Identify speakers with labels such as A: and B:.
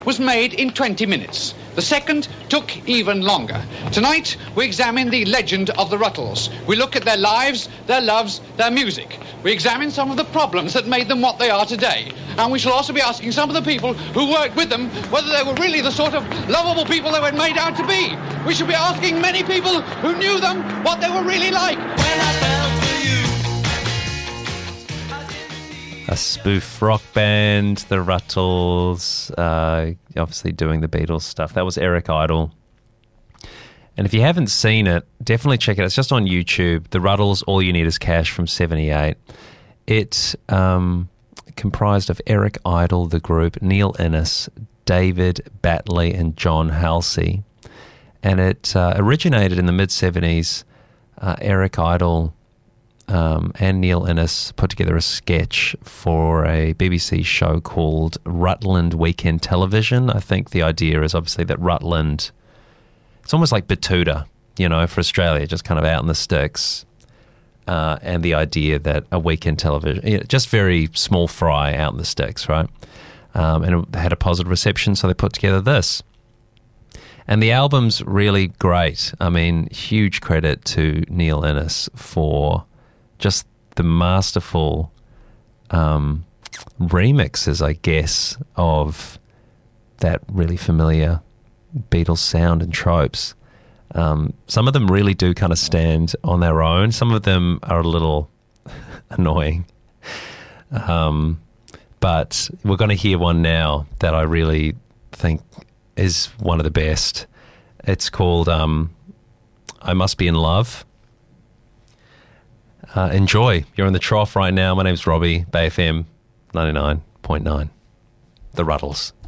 A: was made in 20 minutes. The second took even longer. Tonight, we examine the legend of the Ruttles. We look at their lives, their loves, their music. We examine some of the problems that made them what they are today. And we shall also be asking some of the people who worked with them whether they were really the sort of lovable people they were made out to be. We shall be asking many people who knew them what they were really like. When I fell for you.
B: A spoof rock band, the Ruttles, obviously doing the Beatles stuff. That was Eric Idle. And if you haven't seen it, definitely check it out. It's just on YouTube. The Ruttles, All You Need Is Cash from 78. It comprised of Eric Idle, the group, Neil Innes, David Batley, and John Halsey. And it originated in the mid-70s. Eric Idle and Neil Innes put together a sketch for a BBC show called Rutland Weekend Television. I think the idea is obviously that Rutland, it's almost like Batuta, you know, for Australia, just kind of out in the sticks. And the idea that a weekend television, just very small fry out in the sticks, right? And it had a positive reception, so they put together this. And the album's really great. I mean, huge credit to Neil Innes for just the masterful remixes, I guess, of that really familiar Beatles sound and tropes. Some of them really do kind of stand on their own. Some of them are a little annoying. But we're going to hear one now that I really think is one of the best. It's called I Must Be in Love. Enjoy. You're in the trough right now. My name's Robbie, Bay FM 99.9. The Ruttles.